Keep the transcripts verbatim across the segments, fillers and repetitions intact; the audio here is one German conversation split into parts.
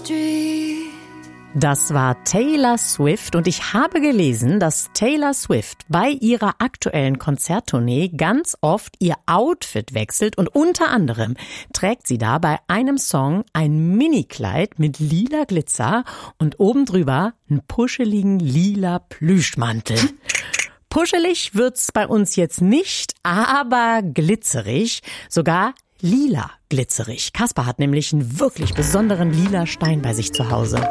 street. Das war Taylor Swift und ich habe gelesen, dass Taylor Swift bei ihrer aktuellen Konzerttournee ganz oft ihr Outfit wechselt und unter anderem trägt sie da bei einem Song ein Minikleid mit lila Glitzer und oben drüber einen puscheligen lila Plüschmantel. Puschelig wird's bei uns jetzt nicht, aber glitzerig, sogar lila glitzerig. Kaspar hat nämlich einen wirklich besonderen lila Stein bei sich zu Hause.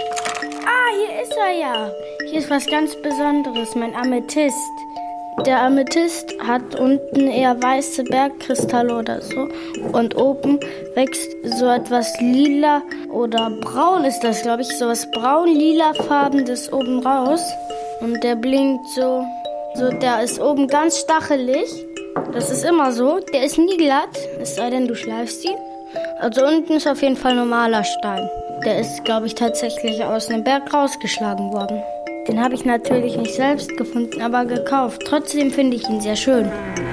Hier ist er ja. Hier ist was ganz Besonderes, mein Amethyst. Der Amethyst hat unten eher weiße Bergkristalle oder so. Und oben wächst so etwas lila oder braun ist das, glaube ich. So was braun-lila-farbenes oben raus. Und der blinkt so, so, der ist oben ganz stachelig. Das ist immer so. Der ist nie glatt, es sei denn, du schleifst ihn. Also unten ist auf jeden Fall normaler Stein. Der ist, glaube ich, tatsächlich aus einem Berg rausgeschlagen worden. Den habe ich natürlich nicht selbst gefunden, aber gekauft. Trotzdem finde ich ihn sehr schön.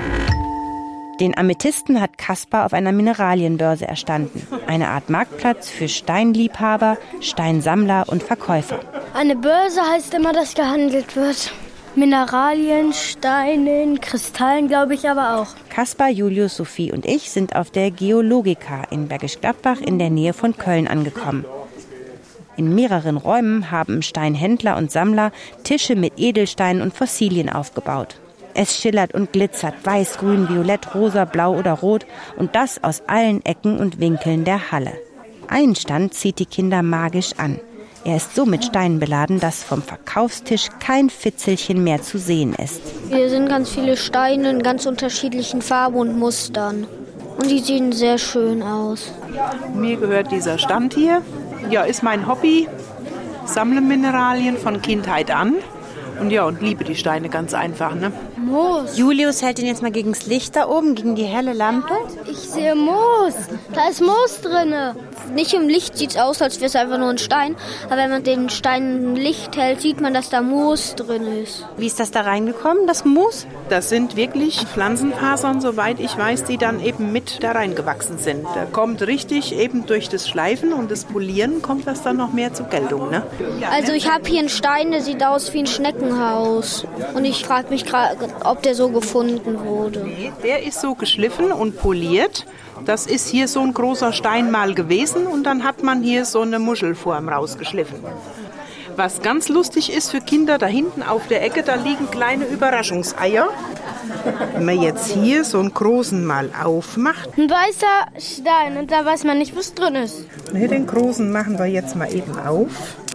Den Amethysten hat Kaspar auf einer Mineralienbörse erstanden. Eine Art Marktplatz für Steinliebhaber, Steinsammler und Verkäufer. Eine Börse heißt immer, dass gehandelt wird. Mineralien, Steinen, Kristallen, glaube ich aber auch. Kaspar, Julius, Sophie und ich sind auf der Geologica in Bergisch Gladbach in der Nähe von Köln angekommen. In mehreren Räumen haben Steinhändler und Sammler Tische mit Edelsteinen und Fossilien aufgebaut. Es schillert und glitzert, weiß, grün, violett, rosa, blau oder rot und das aus allen Ecken und Winkeln der Halle. Ein Stand zieht die Kinder magisch an. Er ist so mit Steinen beladen, dass vom Verkaufstisch kein Fitzelchen mehr zu sehen ist. Hier sind ganz viele Steine in ganz unterschiedlichen Farben und Mustern. Und die sehen sehr schön aus. Mir gehört dieser Stand hier. Ja, ist mein Hobby. Sammle Mineralien von Kindheit an. Und ja, und liebe die Steine ganz einfach, ne? Moos. Julius hält ihn jetzt mal gegens Licht da oben, gegen die helle Lampe. Ich sehe Moos. Da ist Moos drinne. Nicht im Licht sieht es aus, als wäre es einfach nur ein Stein. Aber wenn man den Stein im Licht hält, sieht man, dass da Moos drin ist. Wie ist das da reingekommen, das Moos? Das sind wirklich Pflanzenfasern, soweit ich weiß, die dann eben mit da reingewachsen sind. Da kommt richtig eben durch das Schleifen und das Polieren kommt das dann noch mehr zur Geltung, ne? Also ich habe hier einen Stein, der sieht aus wie ein Schneckenhaus. Und ich frage mich gerade, ob der so gefunden wurde. Der ist so geschliffen und poliert. Das ist hier so ein großer Stein mal gewesen und dann hat man hier so eine Muschelform rausgeschliffen. Was ganz lustig ist für Kinder, da hinten auf der Ecke, da liegen kleine Überraschungseier. Wenn man jetzt hier so einen großen mal aufmacht. Ein weißer Stein und da weiß man nicht, was drin ist. Ne, den großen machen wir jetzt mal eben auf.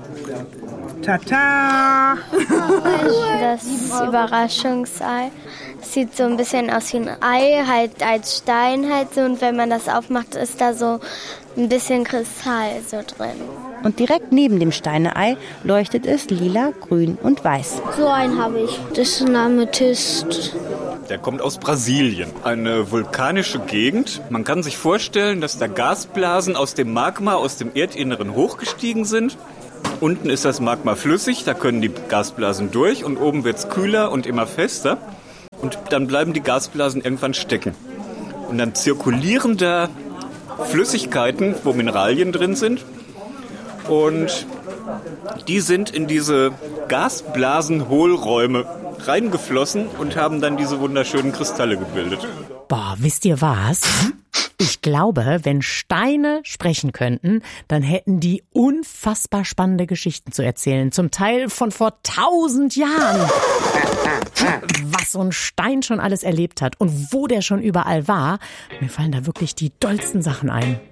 Tata! Das Überraschungsei sieht so ein bisschen aus wie ein Ei, halt als Stein halt so. Und wenn man das aufmacht, ist da so ein bisschen Kristall so drin. Und direkt neben dem Steineei leuchtet es lila, grün und weiß. So einen habe ich. Das ist ein Amethyst. Der kommt aus Brasilien, eine vulkanische Gegend. Man kann sich vorstellen, dass da Gasblasen aus dem Magma, aus dem Erdinneren hochgestiegen sind. Unten ist das Magma flüssig, da können die Gasblasen durch und oben wird es kühler und immer fester. Und dann bleiben die Gasblasen irgendwann stecken. Und dann zirkulieren da Flüssigkeiten, wo Mineralien drin sind. Und die sind in diese Gasblasenhohlräume reingeflossen und haben dann diese wunderschönen Kristalle gebildet. Boah, wisst ihr was? Ich glaube, wenn Steine sprechen könnten, dann hätten die unfassbar spannende Geschichten zu erzählen. Zum Teil von vor tausend Jahren. Was so ein Stein schon alles erlebt hat und wo der schon überall war. Mir fallen da wirklich die dollsten Sachen ein.